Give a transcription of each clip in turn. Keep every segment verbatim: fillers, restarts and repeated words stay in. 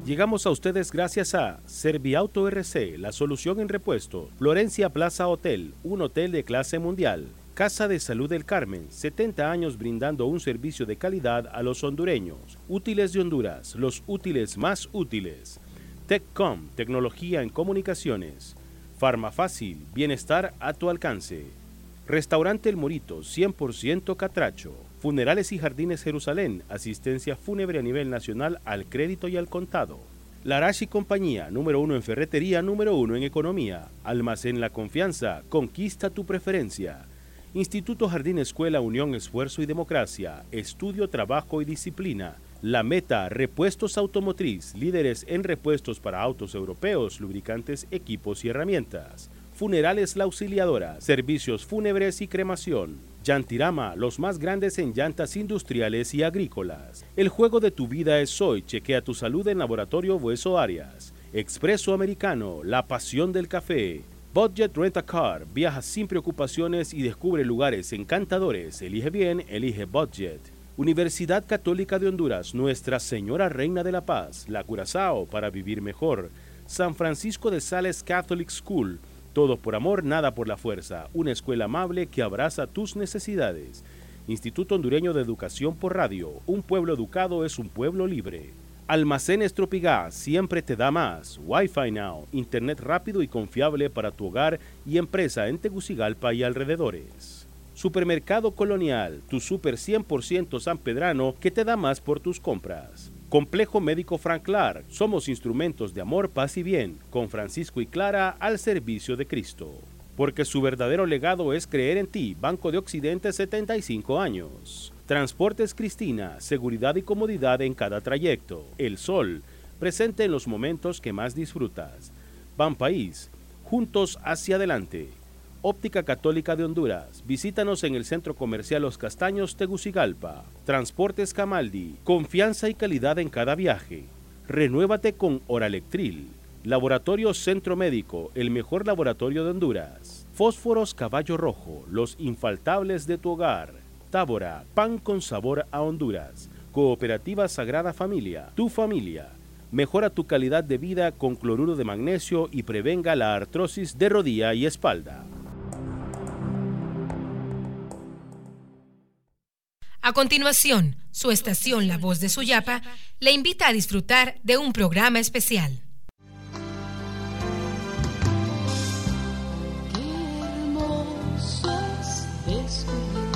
Llegamos a ustedes gracias a Serviauto R C, la solución en repuesto. Florencia Plaza Hotel, un hotel de clase mundial. Casa de Salud del Carmen, setenta años brindando un servicio de calidad a los hondureños. Útiles de Honduras, los útiles más útiles. TechCom, tecnología en comunicaciones. Farmafácil, bienestar a tu alcance. Restaurante El Morito, cien por ciento catracho. Funerales y Jardines Jerusalén, asistencia fúnebre a nivel nacional al crédito y al contado. Larache y Compañía, número uno en ferretería, número uno en economía. Almacén La Confianza, conquista tu preferencia. Instituto Jardín Escuela Unión Esfuerzo y Democracia, estudio, trabajo y disciplina. La Meta, repuestos automotriz, líderes en repuestos para autos europeos, lubricantes, equipos y herramientas. Funerales La Auxiliadora, servicios fúnebres y cremación. Yantirama, los más grandes en llantas industriales y agrícolas. El juego de tu vida es hoy, chequea tu salud en Laboratorio Bueso Arias. Expreso Americano, la pasión del café. Budget Rent a Car, viaja sin preocupaciones y descubre lugares encantadores. Elige bien, elige Budget. Universidad Católica de Honduras, Nuestra Señora Reina de la Paz, La Curazao, para vivir mejor. San Francisco de Sales Catholic School, todo por amor, nada por la fuerza, una escuela amable que abraza tus necesidades. Instituto Hondureño de Educación por Radio, un pueblo educado es un pueblo libre. Almacenes Tropigás, siempre te da más. Wi-Fi Now, internet rápido y confiable para tu hogar y empresa en Tegucigalpa y alrededores. Supermercado Colonial, tu super cien por ciento sanpedrano que te da más por tus compras. Complejo Médico Franclar, somos instrumentos de amor, paz y bien, con Francisco y Clara al servicio de Cristo. Porque su verdadero legado es creer en ti, Banco de Occidente, setenta y cinco años. Transportes Cristina, seguridad y comodidad en cada trayecto. El Sol, presente en los momentos que más disfrutas. Banpaís, juntos hacia adelante. Óptica Católica de Honduras, visítanos en el Centro Comercial Los Castaños, Tegucigalpa. Transportes Camaldi, confianza y calidad en cada viaje. Renuévate con Oralectril. Laboratorio Centro Médico, el mejor laboratorio de Honduras. Fósforos Caballo Rojo, los infaltables de tu hogar. Tábora, pan con sabor a Honduras. Cooperativa Sagrada Familia, tu familia. Mejora tu calidad de vida con cloruro de magnesio y prevenga la artrosis de rodilla y espalda. A continuación, su estación La Voz de Suyapa le invita a disfrutar de un programa especial. Qué hermoso es descubrir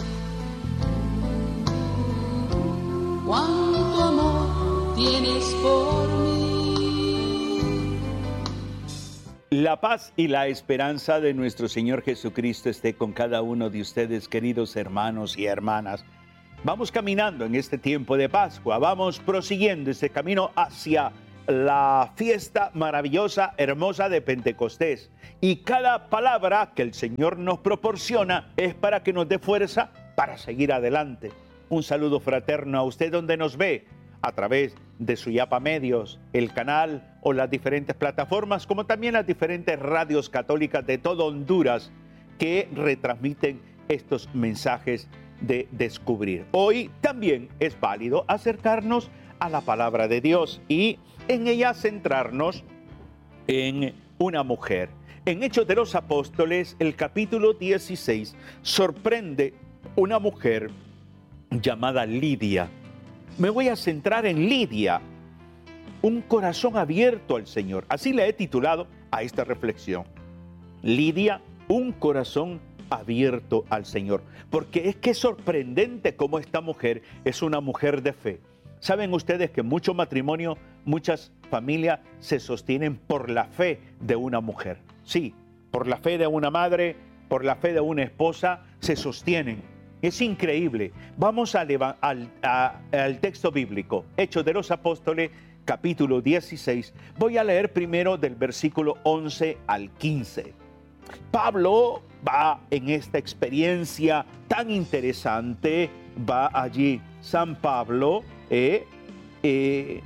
cuánto amor tienes por mí. La paz y la esperanza de nuestro Señor Jesucristo esté con cada uno de ustedes, queridos hermanos y hermanas. Vamos caminando en este tiempo de Pascua, vamos prosiguiendo este camino hacia la fiesta maravillosa, hermosa de Pentecostés. Y cada palabra que el Señor nos proporciona es para que nos dé fuerza para seguir adelante. Un saludo fraterno a usted donde nos ve, a través de Suyapa Medios, el canal o las diferentes plataformas, como también las diferentes radios católicas de todo Honduras que retransmiten estos mensajes de descubrir. Hoy también es válido acercarnos a la palabra de Dios y en ella centrarnos en una mujer. En Hechos de los Apóstoles, el capítulo dieciséis, sorprende una mujer llamada Lidia. Me voy a centrar en Lidia, un corazón abierto al Señor. Así le he titulado a esta reflexión. Lidia, un corazón abierto al Señor, porque es que es sorprendente cómo esta mujer es una mujer de fe. Saben ustedes que mucho matrimonio, muchas familias se sostienen por la fe de una mujer. Sí, por la fe de una madre, por la fe de una esposa, se sostienen. Es increíble. Vamos a al, a, al texto bíblico, Hechos de los Apóstoles, capítulo dieciséis. Voy a leer primero del versículo once al quince. Pablo va en esta experiencia tan interesante, va allí San Pablo, eh, eh,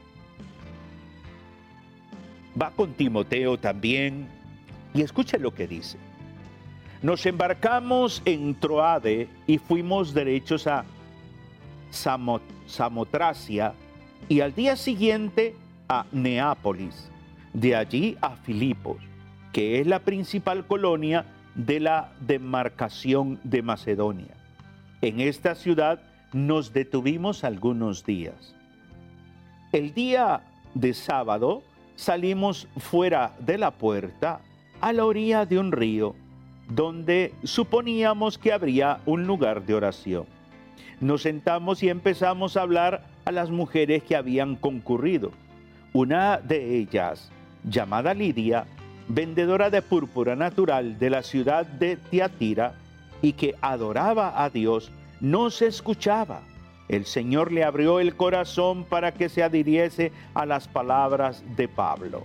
va con Timoteo también, y escuchen lo que dice. Nos embarcamos en Troade y fuimos derechos a Samot, Samotracia, y al día siguiente a Neápolis, de allí a Filipos, que es la principal colonia de la demarcación de Macedonia. En esta ciudad nos detuvimos algunos días. El día de sábado salimos fuera de la puerta a la orilla de un río, donde suponíamos que habría un lugar de oración. Nos sentamos y empezamos a hablar a las mujeres que habían concurrido. Una de ellas, llamada Lidia, vendedora de púrpura natural de la ciudad de Tiatira y que adoraba a Dios, nos escuchaba. El Señor le abrió el corazón para que se adhiriese a las palabras de Pablo.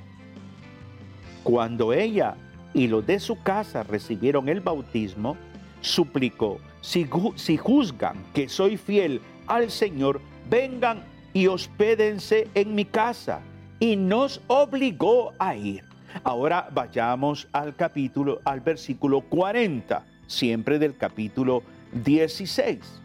Cuando ella y los de su casa recibieron el bautismo, suplicó: si, si juzgan que soy fiel al Señor, vengan y hospédense en mi casa. Y nos obligó a ir. Ahora vayamos al capítulo, al versículo cuarenta, siempre del capítulo dieciséis.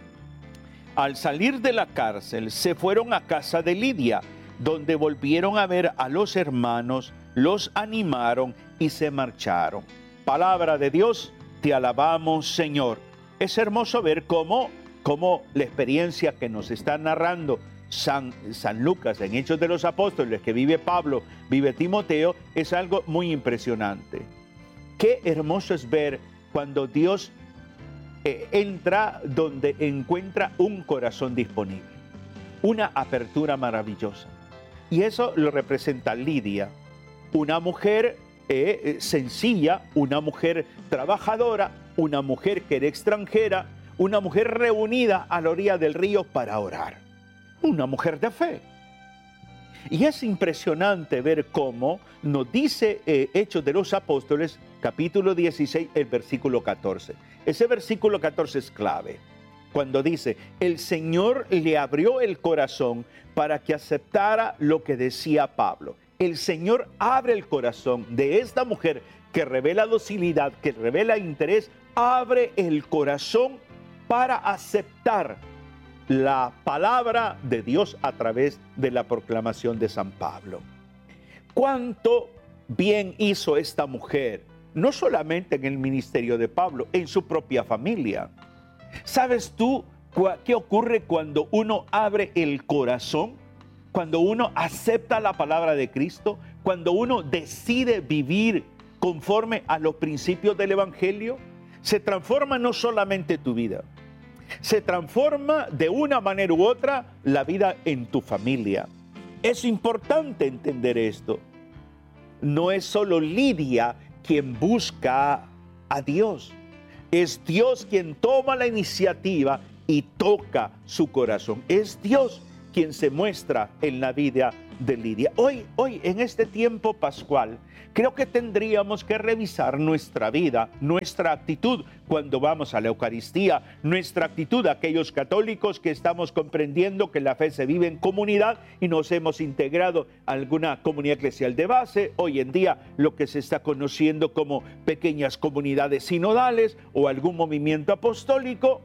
Al salir de la cárcel, se fueron a casa de Lidia, donde volvieron a ver a los hermanos, los animaron y se marcharon. Palabra de Dios, te alabamos, Señor. Es hermoso ver cómo, cómo la experiencia que nos está narrando San, San Lucas en Hechos de los Apóstoles, que vive Pablo, vive Timoteo, es algo muy impresionante. Qué hermoso es ver cuando Dios eh, entra donde encuentra un corazón disponible, una apertura maravillosa. Y eso lo representa Lidia, una mujer eh, sencilla, una mujer trabajadora, una mujer que era extranjera, una mujer reunida a la orilla del río para orar. Una mujer de fe. Y es impresionante ver cómo nos dice eh, Hechos de los Apóstoles, capítulo dieciséis, el versículo catorce. Ese versículo catorce es clave. Cuando dice: el Señor le abrió el corazón para que aceptara lo que decía Pablo. El Señor abre el corazón de esta mujer que revela docilidad, que revela interés, abre el corazón para aceptar la palabra de Dios a través de la proclamación de San Pablo. ¿Cuánto bien hizo esta mujer? No solamente en el ministerio de Pablo, en su propia familia. ¿Sabes tú qué ocurre cuando uno abre el corazón? Cuando uno acepta la palabra de Cristo, cuando uno decide vivir conforme a los principios del Evangelio, se transforma no solamente tu vida, se transforma de una manera u otra la vida en tu familia. Es importante entender esto. No es solo Lidia quien busca a Dios. Es Dios quien toma la iniciativa y toca su corazón. Es Dios quien se muestra en la vida de Lidia. Hoy, hoy, en este tiempo pascual, creo que tendríamos que revisar nuestra vida, nuestra actitud cuando vamos a la Eucaristía, nuestra actitud, aquellos católicos que estamos comprendiendo que la fe se vive en comunidad y nos hemos integrado a alguna comunidad eclesial de base, hoy en día lo que se está conociendo como pequeñas comunidades sinodales o algún movimiento apostólico.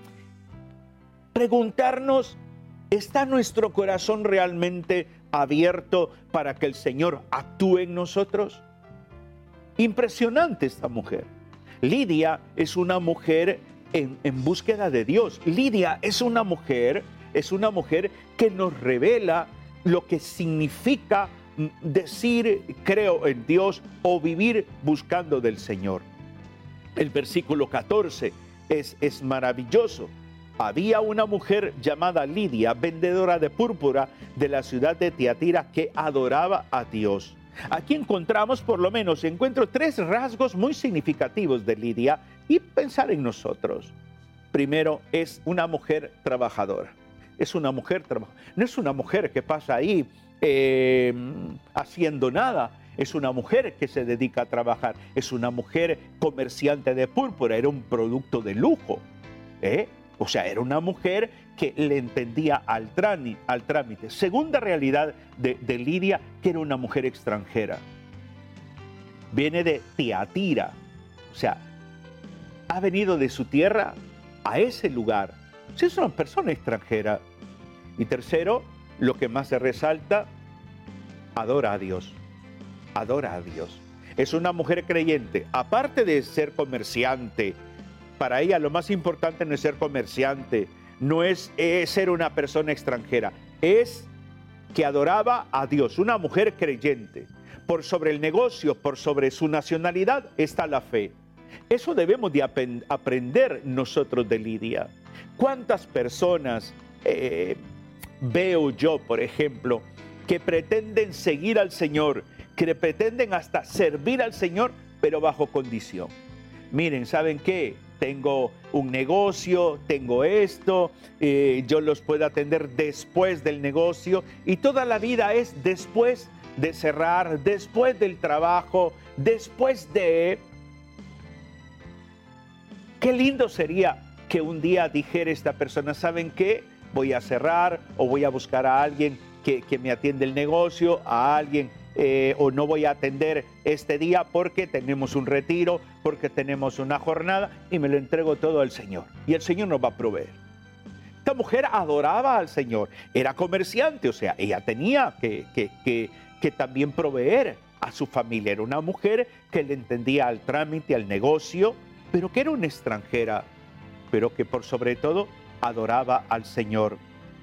Preguntarnos, ¿está nuestro corazón realmente abierto para que el Señor actúe en nosotros? Impresionante esta mujer. Lidia es una mujer en, en búsqueda de Dios. Lidia es una mujer, es una mujer que nos revela lo que significa decir creo en Dios o vivir buscando del Señor. El versículo catorce es, es maravilloso. Había una mujer llamada Lidia, vendedora de púrpura de la ciudad de Tiatira, que adoraba a Dios. Aquí encontramos, por lo menos, encuentro tres rasgos muy significativos de Lidia y pensar en nosotros. Primero, es una mujer trabajadora. Es una mujer trabajadora. No es una mujer que pasa ahí eh, haciendo nada. Es una mujer que se dedica a trabajar. Es una mujer comerciante de púrpura. Era un producto de lujo, ¿eh? O sea, era una mujer que le entendía al trámite. Al trámite. Segunda realidad de, de Lidia, que era una mujer extranjera. Viene de Tiatira. O sea, ha venido de su tierra a ese lugar. O sea, es una persona extranjera. Y tercero, lo que más se resalta, adora a Dios, adora a Dios. Es una mujer creyente, aparte de ser comerciante. Para ella lo más importante no es ser comerciante, no es, es ser una persona extranjera, es que adoraba a Dios, una mujer creyente. Por sobre el negocio, por sobre su nacionalidad está la fe. Eso debemos de ap aprender nosotros de Lidia. ¿Cuántas personas eh, veo yo, por ejemplo, que pretenden seguir al Señor, que pretenden hasta servir al Señor, pero bajo condición? Miren, ¿saben qué? Tengo un negocio, tengo esto, eh, yo los puedo atender después del negocio, y toda la vida es después de cerrar, después del trabajo, después de... Qué lindo sería que un día dijera esta persona, ¿saben qué? Voy a cerrar o voy a buscar a alguien que, que me atiende el negocio, a alguien, eh, o no voy a atender este día porque tenemos un retiro, porque tenemos una jornada, y me lo entrego todo al Señor. Y el Señor nos va a proveer. Esta mujer adoraba al Señor, era comerciante, o sea, ella tenía que, que, que, que también proveer a su familia. Era una mujer que le entendía al trámite, al negocio, pero que era una extranjera, pero que por sobre todo adoraba al Señor.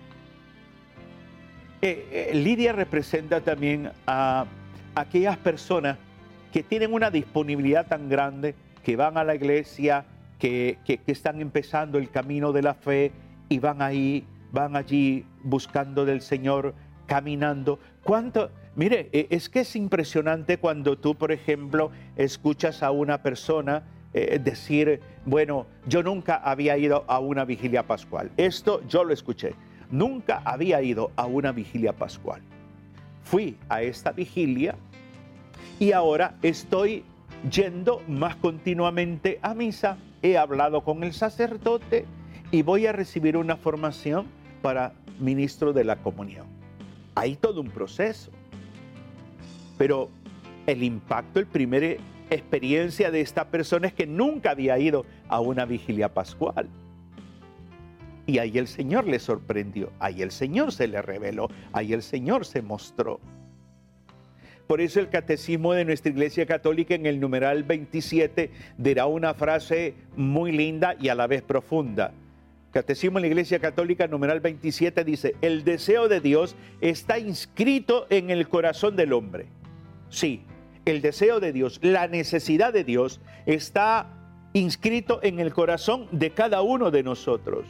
Eh, eh, Lidia representa también a aquellas personas que tienen una disponibilidad tan grande, que van a la iglesia, que, que, que están empezando el camino de la fe y van ahí, van allí buscando del Señor, caminando. ¿Cuánto? Mire, eh, es que es impresionante cuando tú, por ejemplo, escuchas a una persona Eh, decir, bueno, yo nunca había ido a una vigilia pascual. Esto yo lo escuché. Nunca había ido a una vigilia pascual. Fui a esta vigilia y ahora estoy yendo más continuamente a misa. He hablado con el sacerdote y voy a recibir una formación para ministro de la comunión. Hay todo un proceso. Pero el impacto, el primer experiencia de esta persona es que nunca había ido a una vigilia pascual. Y ahí el Señor le sorprendió, ahí el Señor se le reveló, ahí el Señor se mostró. Por eso el catecismo de nuestra Iglesia Católica en el numeral veintisiete dirá una frase muy linda y a la vez profunda. Catecismo de la Iglesia Católica, numeral veintisiete, dice: el deseo de Dios está inscrito en el corazón del hombre. Sí, el deseo de Dios, la necesidad de Dios está inscrito en el corazón de cada uno de nosotros.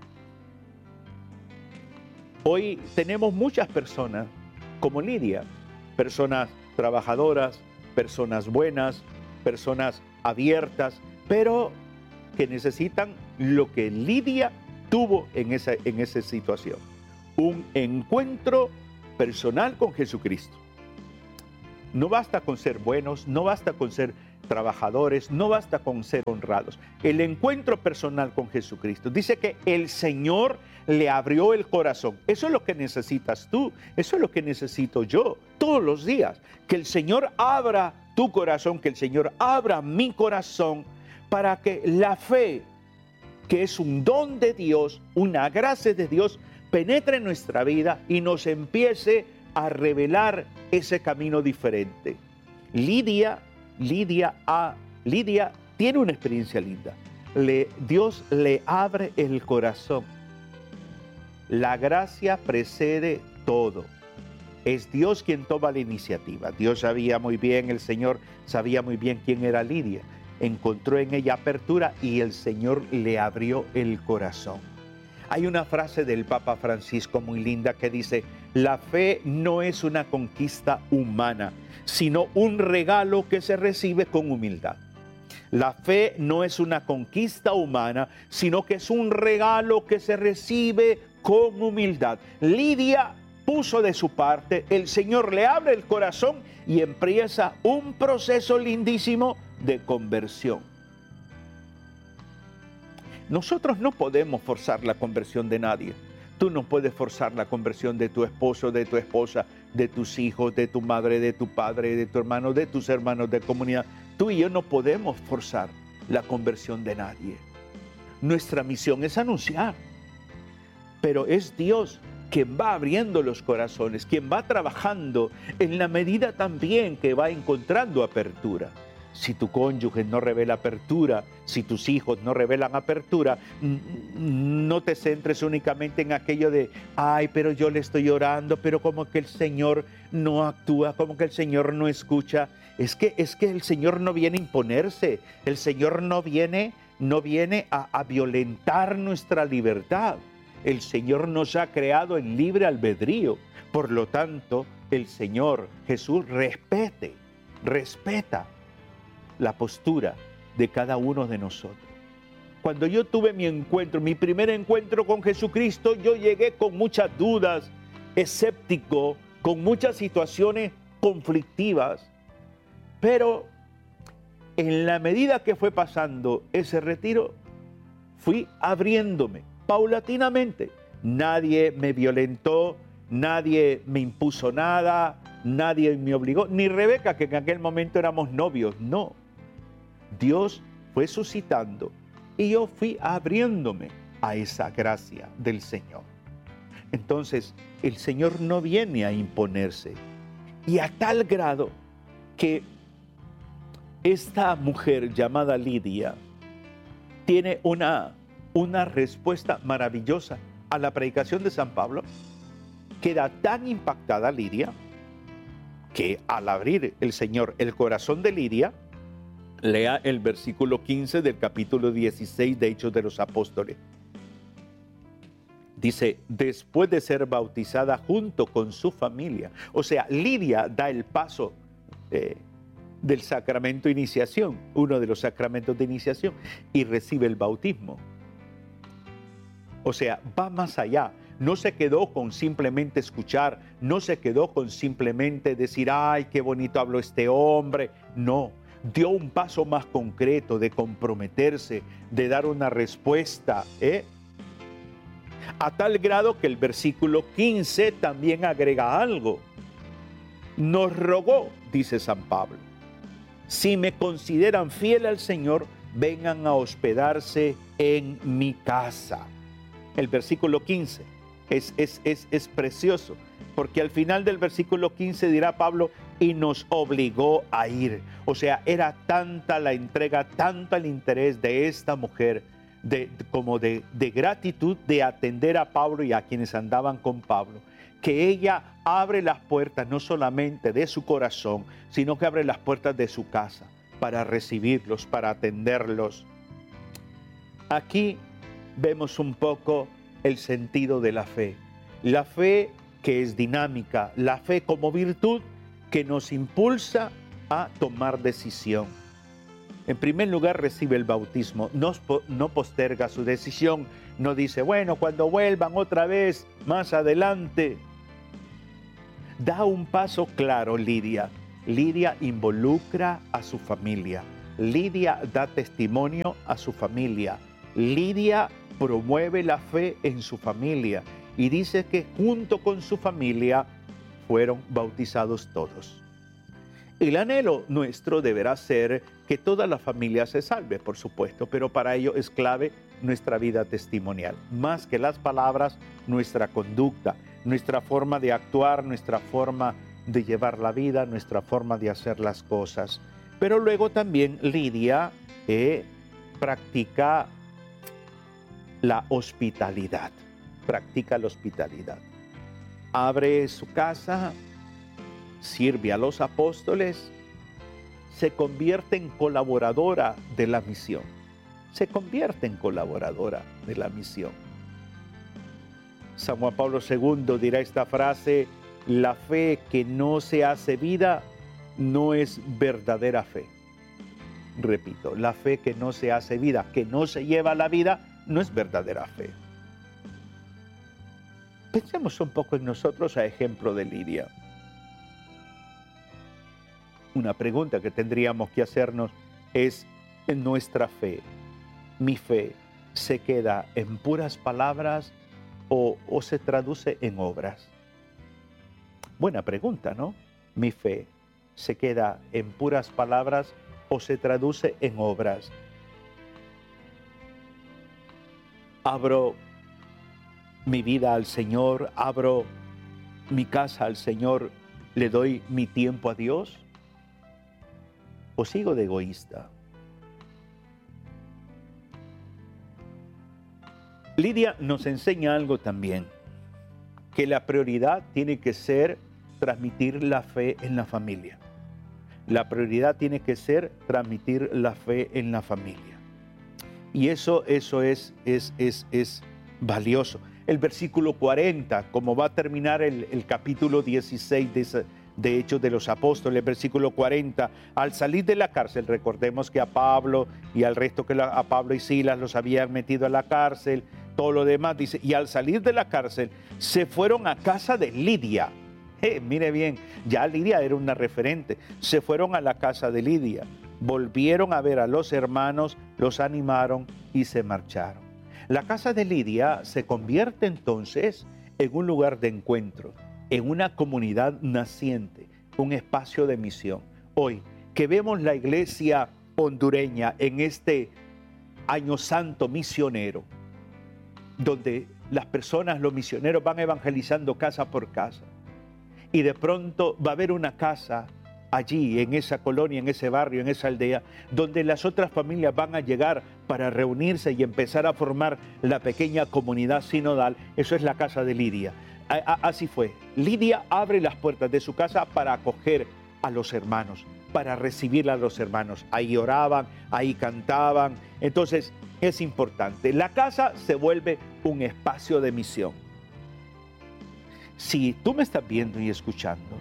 Hoy tenemos muchas personas como Lidia, personas trabajadoras, personas buenas, personas abiertas, pero que necesitan lo que Lidia tuvo en esa, en esa situación: un encuentro personal con Jesucristo. No basta con ser buenos, no basta con ser trabajadores, no basta con ser honrados. El encuentro personal con Jesucristo. Dice que el Señor le abrió el corazón. Eso es lo que necesitas tú, eso es lo que necesito yo todos los días. Que el Señor abra tu corazón, que el Señor abra mi corazón, para que la fe, que es un don de Dios, una gracia de Dios, penetre en nuestra vida y nos empiece a revelar ese camino diferente. Lidia, Lidia, ah, Lidia tiene una experiencia linda. Le, Dios le abre el corazón. La gracia precede todo. Es Dios quien toma la iniciativa. Dios sabía muy bien, el Señor sabía muy bien quién era Lidia. Encontró en ella apertura y el Señor le abrió el corazón. Hay una frase del Papa Francisco muy linda que dice: la fe no es una conquista humana, sino un regalo que se recibe con humildad. La fe no es una conquista humana, sino que es un regalo que se recibe con humildad. Lidia puso de su parte, el Señor le abre el corazón y empieza un proceso lindísimo de conversión. Nosotros no podemos forzar la conversión de nadie. Tú no puedes forzar la conversión de tu esposo, de tu esposa, de tus hijos, de tu madre, de tu padre, de tu hermano, de tus hermanos de comunidad. Tú y yo no podemos forzar la conversión de nadie. Nuestra misión es anunciar, pero es Dios quien va abriendo los corazones, quien va trabajando en la medida también que va encontrando apertura. Si tu cónyuge no revela apertura, si tus hijos no revelan apertura, no te centres únicamente en aquello de, ay, pero yo le estoy orando, pero como que el Señor no actúa, como que el Señor no escucha. Es que, es que el Señor no viene a imponerse, el Señor no viene, no viene a, a violentar nuestra libertad. El Señor nos ha creado en libre albedrío. Por lo tanto, el Señor Jesús respete, respeta la postura de cada uno de nosotros. Cuando yo tuve mi encuentro, mi primer encuentro con Jesucristo, yo llegué con muchas dudas, escéptico, con muchas situaciones conflictivas, pero en la medida que fue pasando ese retiro, fui abriéndome paulatinamente. Nadie me violentó, nadie me impuso nada, nadie me obligó, ni Rebeca, que en aquel momento éramos novios, no. Dios fue suscitando y yo fui abriéndome a esa gracia del Señor. Entonces, el Señor no viene a imponerse. Y a tal grado que esta mujer llamada Lidia tiene una, una respuesta maravillosa a la predicación de San Pablo. Queda tan impactada Lidia que al abrir el Señor el corazón de Lidia, lea el versículo quince del capítulo dieciséis de Hechos de los Apóstoles. Dice, después de ser bautizada junto con su familia. O sea, Lidia da el paso eh, del sacramento de iniciación, uno de los sacramentos de iniciación, y recibe el bautismo. O sea, va más allá. No se quedó con simplemente escuchar, no se quedó con simplemente decir, ay, qué bonito habló este hombre. No, dio un paso más concreto de comprometerse, de dar una respuesta, ¿eh? A tal grado que el versículo quince también agrega algo. Nos rogó, dice San Pablo, si me consideran fiel al Señor, vengan a hospedarse en mi casa. El versículo quince. Es, es, es, es precioso, porque al final del versículo quince dirá Pablo, y nos obligó a ir. O sea, era tanta la entrega, tanto el interés de esta mujer, de, como de, de gratitud de atender a Pablo y a quienes andaban con Pablo, que ella abre las puertas no solamente de su corazón, sino que abre las puertas de su casa para recibirlos, para atenderlos. Aquí vemos un poco el sentido de la fe. La fe que es dinámica, la fe como virtud que nos impulsa a tomar decisión. En primer lugar, recibe el bautismo, no, no posterga su decisión, no dice, bueno, cuando vuelvan otra vez, más adelante. Da un paso claro, Lidia. Lidia involucra a su familia. Lidia da testimonio a su familia. Lidia promueve la fe en su familia y dice que junto con su familia fueron bautizados todos. El anhelo nuestro deberá ser que toda la familia se salve, por supuesto, pero para ello es clave nuestra vida testimonial. Más que las palabras, nuestra conducta, nuestra forma de actuar, nuestra forma de llevar la vida, nuestra forma de hacer las cosas. Pero luego también Lidia eh, practica la hospitalidad, practica la hospitalidad. Abre su casa, sirve a los apóstoles, se convierte en colaboradora de la misión. Se convierte en colaboradora de la misión. San Juan Pablo segundo dirá esta frase, la fe que no se hace vida no es verdadera fe. Repito, la fe que no se hace vida, que no se lleva a la vida, no es verdadera fe. Pensemos un poco en nosotros a ejemplo de Lidia. Una pregunta que tendríamos que hacernos es, ¿en nuestra fe, mi fe, se queda en puras palabras o, o se traduce en obras? Buena pregunta, ¿no? ¿Mi fe se queda en puras palabras o se traduce en obras? Abro mi vida al Señor, abro mi casa al Señor, le doy mi tiempo a Dios? ¿O sigo de egoísta? Lidia nos enseña algo también, que la prioridad tiene que ser transmitir la fe en la familia. La prioridad tiene que ser transmitir la fe en la familia. Y eso, eso es, es, es, es valioso. El versículo cuarenta, como va a terminar el, el capítulo dieciséis de, esa, de Hechos de los Apóstoles, versículo cuarenta, al salir de la cárcel, recordemos que a Pablo y al resto que la, a Pablo y Silas los habían metido a la cárcel, todo lo demás, dice, y al salir de la cárcel se fueron a casa de Lidia. Eh, mire bien, ya Lidia era una referente. Se fueron a la casa de Lidia, volvieron a ver a los hermanos, los animaron y se marcharon. La casa de Lidia se convierte entonces en un lugar de encuentro, en una comunidad naciente, un espacio de misión. Hoy que vemos la iglesia hondureña en este año santo misionero, donde las personas, los misioneros van evangelizando casa por casa. Y de pronto va a haber una casa allí, en esa colonia, en ese barrio, en esa aldea, donde las otras familias van a llegar para reunirse y empezar a formar la pequeña comunidad sinodal. Eso es la casa de Lidia. Así fue. Lidia abre las puertas de su casa para acoger a los hermanos, para recibir a los hermanos. Ahí oraban, ahí cantaban. Entonces, es importante. La casa se vuelve un espacio de misión. Si tú me estás viendo y escuchando,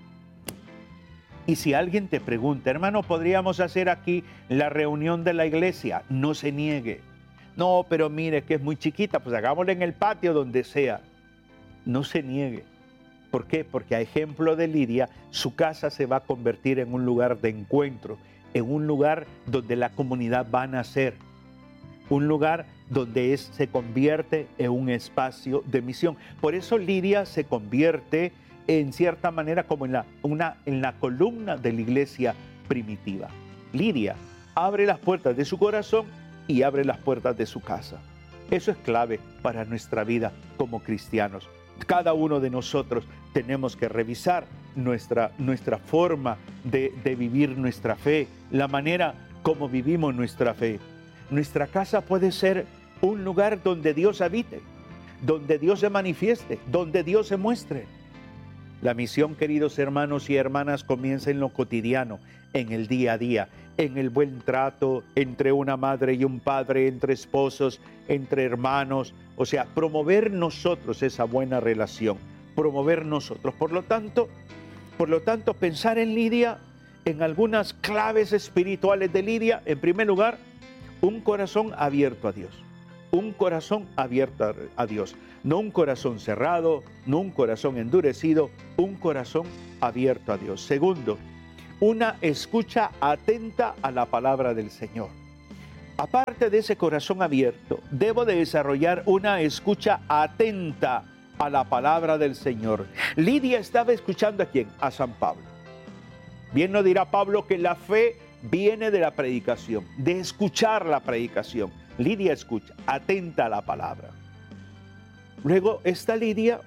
y si alguien te pregunta, hermano, ¿podríamos hacer aquí la reunión de la iglesia? No se niegue. No, pero mire que es muy chiquita, pues hagámosla en el patio, donde sea. No se niegue. ¿Por qué? Porque a ejemplo de Lidia, su casa se va a convertir en un lugar de encuentro, en un lugar donde la comunidad va a nacer, un lugar donde es, se convierte en un espacio de misión. Por eso Lidia se convierte en cierta manera como en la, una, en la columna de la iglesia primitiva. Lidia abre las puertas de su corazón y abre las puertas de su casa. Eso es clave para nuestra vida como cristianos. Cada uno de nosotros tenemos que revisar nuestra, nuestra forma de, de vivir nuestra fe, la manera como vivimos nuestra fe. Nuestra casa puede ser un lugar donde Dios habite, donde Dios se manifieste, donde Dios se muestre. La misión, queridos hermanos y hermanas, comienza en lo cotidiano, en el día a día, en el buen trato entre una madre y un padre, entre esposos, entre hermanos. O sea, promover nosotros esa buena relación, promover nosotros. Por lo tanto, por lo tanto, pensar en Lidia, en algunas claves espirituales de Lidia. En primer lugar, un corazón abierto a Dios. Un corazón abierto a Dios. No un corazón cerrado, no un corazón endurecido, un corazón abierto a Dios. Segundo, una escucha atenta a la palabra del Señor. Aparte de ese corazón abierto, debo de desarrollar una escucha atenta a la palabra del Señor. Lidia estaba escuchando ¿a quién? A San Pablo. Bien nos dirá Pablo que la fe viene de la predicación, de escuchar la predicación. Lidia escucha, atenta a la palabra. Luego, esta Lidia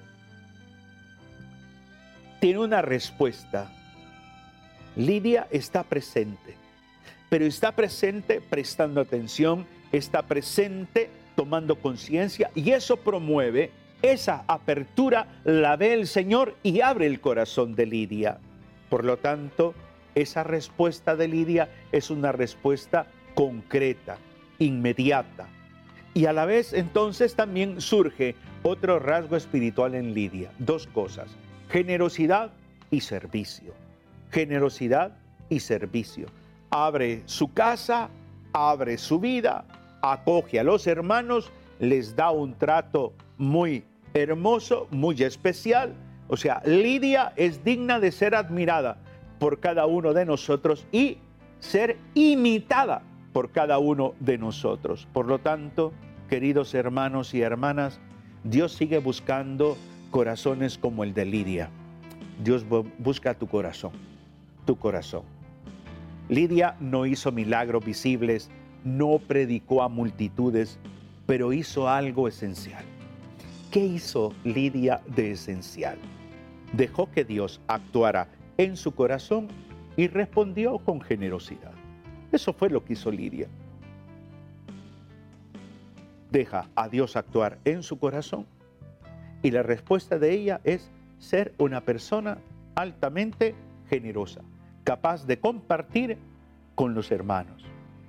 tiene una respuesta. Lidia está presente, pero está presente prestando atención, está presente tomando conciencia, y eso promueve, esa apertura la ve el Señor y abre el corazón de Lidia. Por lo tanto, esa respuesta de Lidia es una respuesta concreta, inmediata. Y a la vez entonces también surge otro rasgo espiritual en Lidia. Dos cosas: generosidad y servicio. Generosidad y servicio. Abre su casa, abre su vida, acoge a los hermanos, les da un trato muy hermoso, muy especial. O sea, Lidia es digna de ser admirada por cada uno de nosotros y ser imitada por cada uno de nosotros. Por lo tanto, queridos hermanos y hermanas, Dios sigue buscando corazones como el de Lidia. Dios busca tu corazón, tu corazón. Lidia no hizo milagros visibles, no predicó a multitudes, pero hizo algo esencial. ¿Qué hizo Lidia de esencial? Dejó que Dios actuara en su corazón y respondió con generosidad. Eso fue lo que hizo Lidia. Deja a Dios actuar en su corazón y la respuesta de ella es ser una persona altamente generosa, capaz de compartir con los hermanos.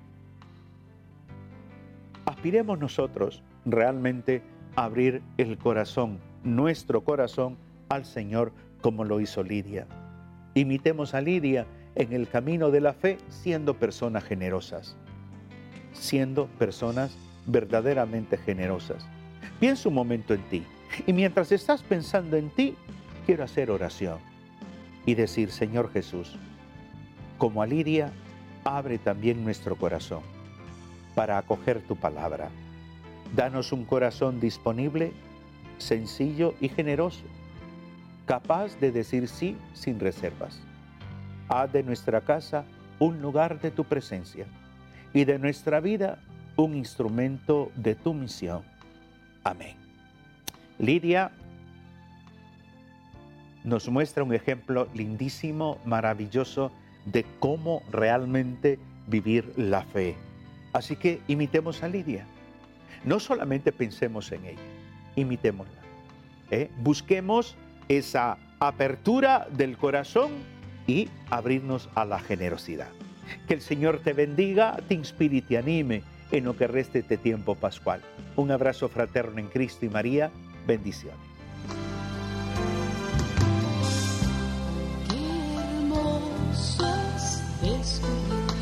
Aspiremos nosotros realmente a abrir el corazón, nuestro corazón, al Señor como lo hizo Lidia. Imitemos a Lidia en el camino de la fe siendo personas generosas, siendo personas verdaderamente generosas. Piensa un momento en ti y mientras estás pensando en ti, quiero hacer oración y decir: Señor Jesús, como a Lidia, abre también nuestro corazón para acoger tu palabra. Danos un corazón disponible, sencillo y generoso, capaz de decir sí sin reservas. Haz de nuestra casa un lugar de tu presencia y de nuestra vida un instrumento de tu misión. Amén. Lidia nos muestra un ejemplo lindísimo, maravilloso de cómo realmente vivir la fe. Así que imitemos a Lidia. No solamente pensemos en ella, imitémosla. ¿eh? Busquemos esa apertura del corazón y abrirnos a la generosidad. Que el Señor te bendiga, te inspire y te anime en lo que reste este tiempo pascual. Un abrazo fraterno en Cristo y María. Bendiciones. Qué hermoso es descubrir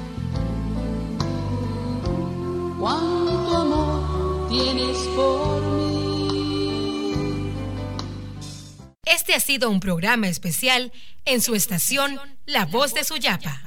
cuánto amor tienes por mí. Este ha sido un programa especial en su estación La Voz de Suyapa.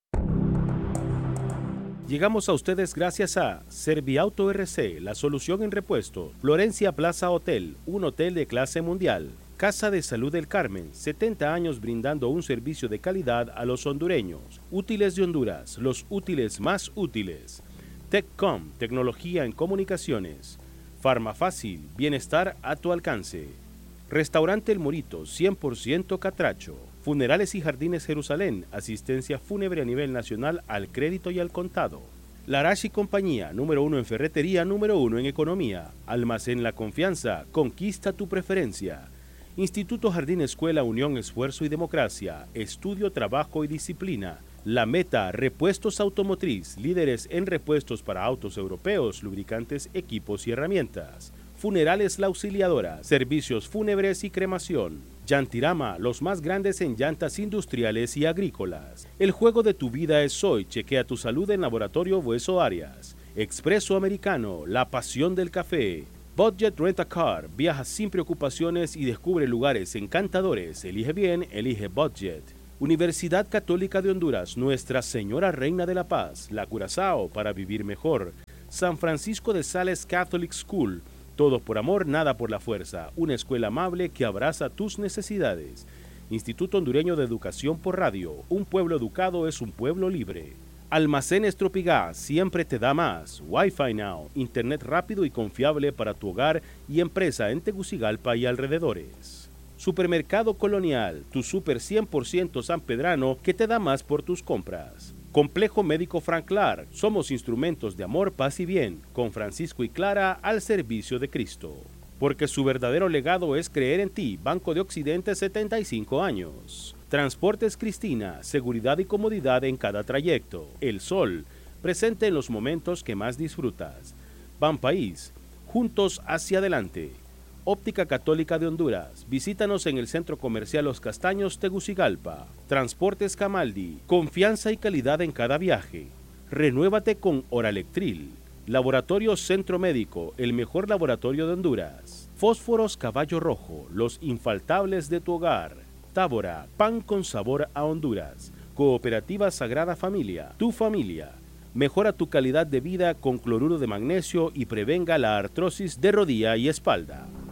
Llegamos a ustedes gracias a Serviauto R C, la solución en repuesto. Florencia Plaza Hotel, un hotel de clase mundial. Casa de Salud del Carmen, setenta años brindando un servicio de calidad a los hondureños. Útiles de Honduras, los útiles más útiles. TechCom, tecnología en comunicaciones. Farmafácil, bienestar a tu alcance. Restaurante El Morito, cien por ciento catracho. Funerales y Jardines Jerusalén, asistencia fúnebre a nivel nacional al crédito y al contado. Larache y Compañía, número uno en ferretería, número uno en economía. Almacén La Confianza, conquista tu preferencia. Instituto Jardín Escuela Unión Esfuerzo y Democracia, estudio, trabajo y disciplina. La Meta, repuestos automotriz, líderes en repuestos para autos europeos, lubricantes, equipos y herramientas. Funerales La Auxiliadora, servicios fúnebres y cremación. Yantirama, los más grandes en llantas industriales y agrícolas. El juego de tu vida es hoy, chequea tu salud en Laboratorio Bueso Arias. Expreso Americano, la pasión del café. Budget Rent a Car, viaja sin preocupaciones y descubre lugares encantadores. Elige bien, elige Budget. Universidad Católica de Honduras, Nuestra Señora Reina de la Paz, La Curazao, para vivir mejor. San Francisco de Sales Catholic School, todo por amor, nada por la fuerza. Una escuela amable que abraza tus necesidades. Instituto Hondureño de Educación por Radio. Un pueblo educado es un pueblo libre. Almacenes Tropigás, siempre te da más. Wi-Fi Now, internet rápido y confiable para tu hogar y empresa en Tegucigalpa y alrededores. Supermercado Colonial, tu super cien por ciento sanpedrano que te da más por tus compras. Complejo Médico Franclar, somos instrumentos de amor, paz y bien, con Francisco y Clara al servicio de Cristo. Porque su verdadero legado es creer en ti, Banco de Occidente, setenta y cinco años. Transportes Cristina, seguridad y comodidad en cada trayecto. El Sol, presente en los momentos que más disfrutas. Banpaís, juntos hacia adelante. Óptica Católica de Honduras. Visítanos en el Centro Comercial Los Castaños, Tegucigalpa. Transportes Camaldi. Confianza y calidad en cada viaje. Renuévate con Oralectril. Laboratorio Centro Médico, el mejor laboratorio de Honduras. Fósforos Caballo Rojo, los infaltables de tu hogar. Tábora, pan con sabor a Honduras. Cooperativa Sagrada Familia, tu familia. Mejora tu calidad de vida con cloruro de magnesio y prevenga la artrosis de rodilla y espalda.